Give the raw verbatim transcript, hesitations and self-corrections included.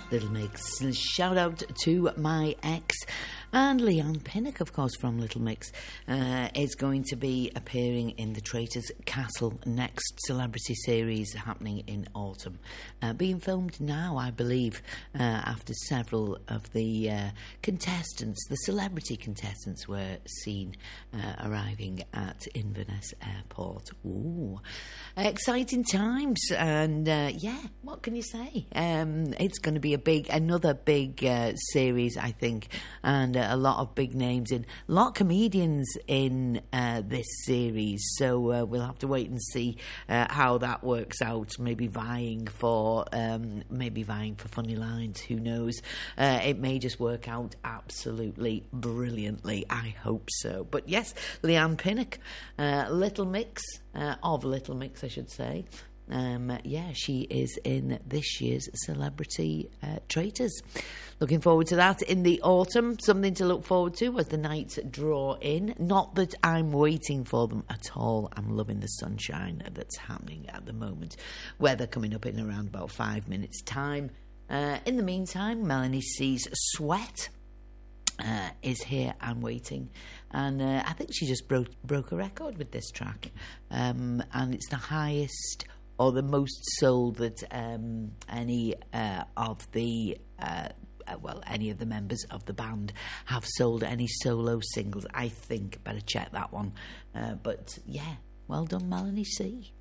Little Mix. Shout out to my ex. And Leanne Pinnock, of course, from Little Mix, uh, is going to be appearing in the Traitor's Castle next celebrity series happening in autumn. Uh, being filmed now, I believe, uh, after several of the uh, contestants, the celebrity contestants, were seen uh, arriving at Inverness Airport. Ooh, exciting times. And uh, yeah, what can you say? Um, it's going to be a big, another big uh, series, I think, and uh, a lot of big names in, a lot of comedians in uh, this series. So uh, we'll have to wait and see uh, how that works out. Maybe vying for, um, maybe vying for funny lines. Who knows? Uh, it may just work out absolutely brilliantly. I hope so. But yes, Leanne Pinnock, uh, Little Mix, uh, of Little Mix, I should say. Um, yeah, she is in this year's Celebrity uh, Traitors. Looking forward to that in the autumn. Something to look forward to as the nights draw in. Not that I'm waiting for them at all. I'm loving the sunshine that's happening at the moment. Weather coming up in around about five minutes' time. Uh, in the meantime, Melanie C's Sweat Uh, is here and waiting, and uh, I think she just broke broke a record with this track, um, and it's the highest or the most sold that um, any uh, of the uh, uh, well any of the members of the band have sold any solo singles. I think better check that one, uh, but yeah, well done, Melanie C.